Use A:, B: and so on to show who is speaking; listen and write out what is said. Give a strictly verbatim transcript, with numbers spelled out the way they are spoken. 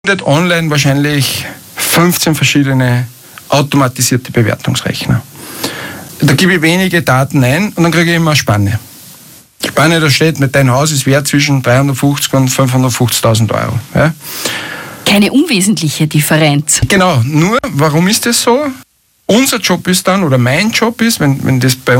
A: findet online wahrscheinlich fünfzehn verschiedene automatisierte Bewertungsrechner. Da gebe ich wenige Daten ein und dann kriege ich immer eine Spanne. Spanne, da steht, mit dein Haus ist wert zwischen dreihundertfünfzig und fünfhundertfünfzigtausend Euro. Ja?
B: Keine unwesentliche Differenz.
A: Genau, nur, warum ist das so? Unser Job ist dann, oder mein Job ist, wenn, wenn das bei